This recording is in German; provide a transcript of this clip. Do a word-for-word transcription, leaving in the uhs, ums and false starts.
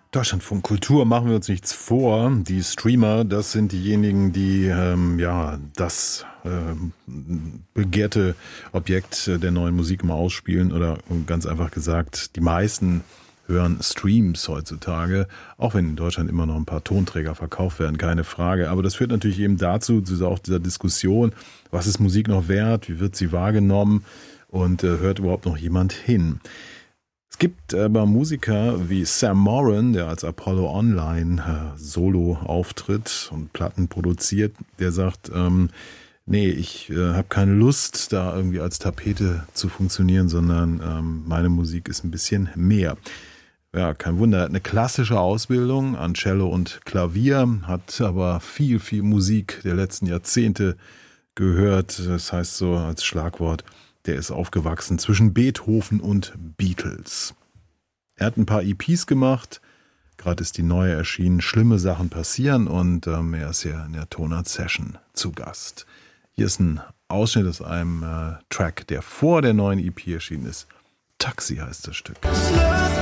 Deutschlandfunk Kultur, machen wir uns nichts vor. Die Streamer, das sind diejenigen, die ähm, ja das ähm, begehrte Objekt der neuen Musik immer ausspielen oder ganz einfach gesagt, die meisten hören Streams heutzutage, auch wenn in Deutschland immer noch ein paar Tonträger verkauft werden, keine Frage. Aber das führt natürlich eben dazu, zu auch dieser Diskussion, was ist Musik noch wert, wie wird sie wahrgenommen und äh, hört überhaupt noch jemand hin? Es gibt aber Musiker wie Sam Moran, der als Apollo Online äh, Solo auftritt und Platten produziert, der sagt, ähm, nee, ich äh, habe keine Lust, da irgendwie als Tapete zu funktionieren, sondern ähm, meine Musik ist ein bisschen mehr. Ja, kein Wunder, er hat eine klassische Ausbildung an Cello und Klavier, hat aber viel, viel Musik der letzten Jahrzehnte gehört. Das heißt so als Schlagwort, der ist aufgewachsen zwischen Beethoven und Beatles. Er hat ein paar E Ps gemacht, gerade ist die neue erschienen, Schlimme Sachen passieren und ähm, er ist ja in der Tonart Session zu Gast. Hier ist ein Ausschnitt aus einem äh, Track, der vor der neuen E P erschienen ist. Taxi heißt das Stück.